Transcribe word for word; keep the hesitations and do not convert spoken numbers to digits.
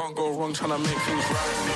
can't go wrong trying to make things right.